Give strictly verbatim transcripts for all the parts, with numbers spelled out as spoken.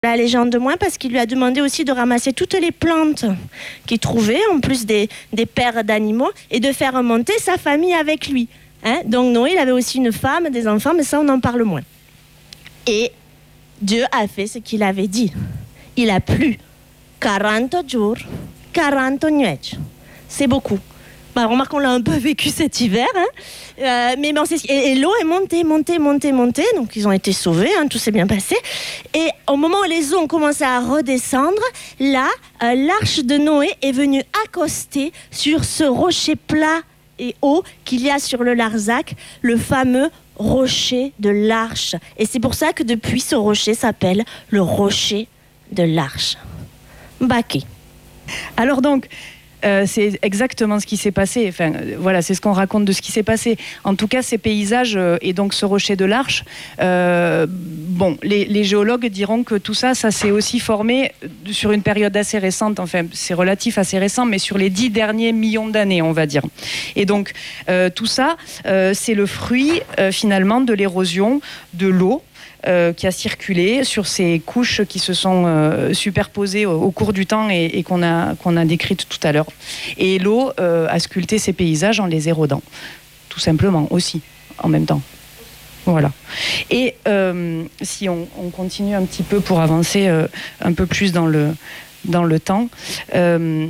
La légende de moins parce qu'il lui a demandé aussi de ramasser toutes les plantes qu'il trouvait, en plus des, des paires d'animaux, et de faire monter sa famille avec lui. Hein? Donc Noé, il avait aussi une femme, des enfants, mais ça, on en parle moins. Et Dieu a fait ce qu'il avait dit. Il a plu quarante jours, quarante nuits. C'est beaucoup. Bah, remarque, on l'a un peu vécu cet hiver. Hein. Euh, mais bon, c'est... Et, et l'eau est montée, montée, montée, montée. Donc, ils ont été sauvés, hein, tout s'est bien passé. Et au moment où les eaux ont commencé à redescendre, là, euh, l'arche de Noé est venue accoster sur ce rocher plat et haut qu'il y a sur le Larzac, le fameux rocher de l'Arche. Et c'est pour ça que depuis, ce rocher s'appelle le rocher de l'Arche. Baké. Alors donc... Euh, c'est exactement ce qui s'est passé. Enfin, euh, voilà, c'est ce qu'on raconte de ce qui s'est passé. En tout cas, ces paysages euh, et donc ce rocher de l'Arche, euh, bon, les, les géologues diront que tout ça, ça s'est aussi formé sur une période assez récente. Enfin, c'est relatif assez récent, mais sur les dix derniers millions d'années, on va dire. Et donc, euh, tout ça, euh, c'est le fruit euh, finalement de l'érosion de l'eau. Euh, qui a circulé sur ces couches qui se sont euh, superposées au, au cours du temps et, et qu'on a, qu'on a décrites tout à l'heure. Et l'eau euh, a sculpté ces paysages en les érodant, tout simplement, aussi, en même temps. Voilà. Et euh, si on, on continue un petit peu pour avancer euh, un peu plus dans le, dans le temps... Euh,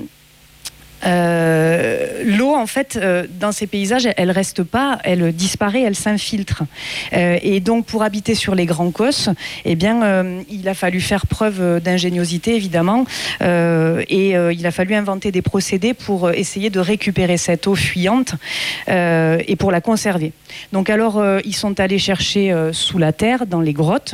Euh, l'eau, en fait, euh, dans ces paysages, elle ne reste pas, elle disparaît, elle s'infiltre. Euh, et donc, pour habiter sur les grands cosses, eh bien, euh, il a fallu faire preuve d'ingéniosité, évidemment, euh, et euh, il a fallu inventer des procédés pour essayer de récupérer cette eau fuyante euh, et pour la conserver. Donc, alors, euh, ils sont allés chercher euh, sous la terre, dans les grottes,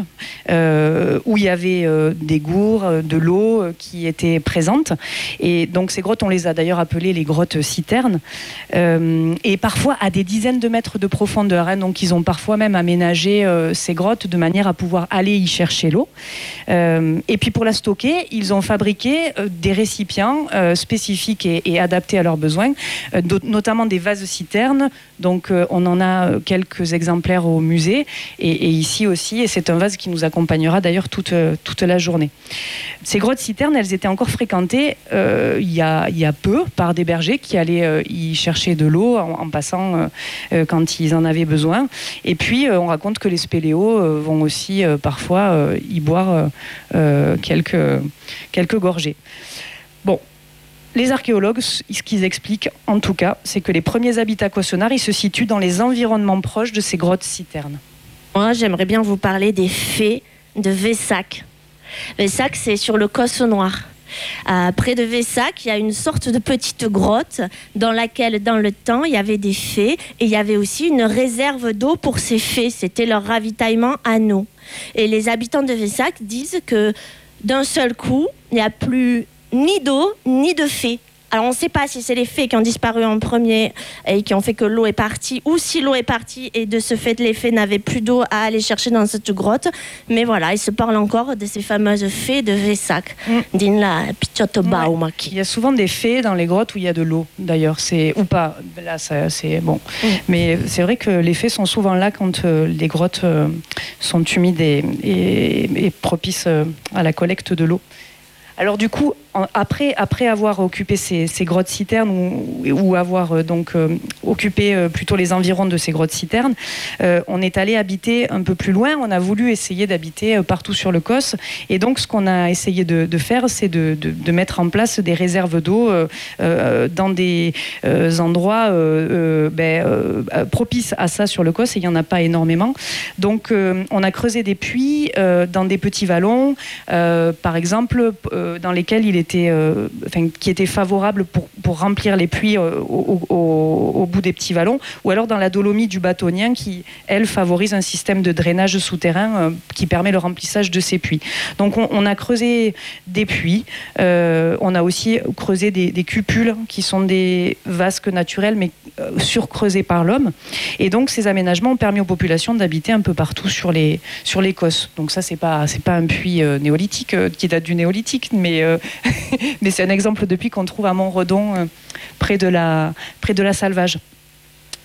euh, où il y avait euh, des gourds, euh, de l'eau euh, qui étaient présentes. Et donc, ces grottes, on les a d'ailleurs appelées les grottes citernes, euh, et parfois à des dizaines de mètres de profondeur. Hein, donc ils ont parfois même aménagé euh, ces grottes de manière à pouvoir aller y chercher l'eau. Euh, et puis pour la stocker, ils ont fabriqué euh, des récipients euh, spécifiques et, et adaptés à leurs besoins, euh, notamment des vases citernes. Donc euh, on en a quelques exemplaires au musée et, et ici aussi. Et c'est un vase qui nous accompagnera d'ailleurs toute, toute la journée. Ces grottes citernes, elles étaient encore fréquentées euh, il y a, il y a peu par des bergers qui allaient euh, y chercher de l'eau en, en passant euh, quand ils en avaient besoin. Et puis, euh, on raconte que les spéléos euh, vont aussi euh, parfois euh, y boire euh, quelques, quelques gorgées. Bon, les archéologues, ce qu'ils expliquent, en tout cas, c'est que les premiers habitats cossonards, ils se situent dans les environnements proches de ces grottes citernes. Moi, j'aimerais bien vous parler des fées de Vesac. Vesac, c'est sur le Cosse Noir. Euh, près de Vesac, il y a une sorte de petite grotte dans laquelle, dans le temps, il y avait des fées et il y avait aussi une réserve d'eau pour ces fées. C'était leur ravitaillement à eau. Et les habitants de Vesac disent que d'un seul coup, il n'y a plus ni d'eau ni de fées. Alors on ne sait pas si c'est les fées qui ont disparu en premier et qui ont fait que l'eau est partie, ou si l'eau est partie et de ce fait les fées n'avaient plus d'eau à aller chercher dans cette grotte. Mais voilà, il se parle encore de ces fameuses fées de Vesac. Mm. Din la picciotto baumaki. Il y a souvent des fées dans les grottes où il y a de l'eau, d'ailleurs, c'est ou pas. Là, ça, c'est bon. Mm. Mais c'est vrai que les fées sont souvent là quand euh, les grottes euh, sont humides et, et, et propices euh, à la collecte de l'eau. Alors du coup, après, après avoir occupé ces, ces grottes citernes ou, ou avoir euh, donc euh, occupé euh, plutôt les environs de ces grottes citernes, euh, on est allé habiter un peu plus loin. On a voulu essayer d'habiter euh, partout sur le Cosse. Et donc, ce qu'on a essayé de, de faire, c'est de, de, de mettre en place des réserves d'eau euh, euh, dans des euh, endroits euh, euh, ben, euh, propices à ça sur le Cosse. Et il n'y en a pas énormément. Donc, euh, on a creusé des puits euh, dans des petits vallons, euh, par exemple, euh, dans lesquels il était Était, euh, enfin, qui était favorable pour, pour remplir les puits euh, au, au, au bout des petits vallons, ou alors dans la dolomie du Bâtonien qui, elle, favorise un système de drainage souterrain euh, qui permet le remplissage de ces puits. Donc on, on a creusé des puits, euh, on a aussi creusé des, des cupules qui sont des vasques naturels mais euh, surcreusés par l'homme, et donc ces aménagements ont permis aux populations d'habiter un peu partout sur les, sur les Cosses. Donc ça, c'est pas, c'est pas un puits euh, néolithique euh, qui date du néolithique, mais euh, mais c'est un exemple de puits qu'on trouve à Montredon, euh, près de la, près de la Salvage.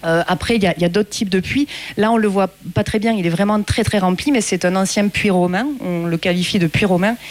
Euh, après, il y a, y a d'autres types de puits. Là, on le voit pas très bien. Il est vraiment très très rempli, mais c'est un ancien puits romain. On le qualifie de puits romain.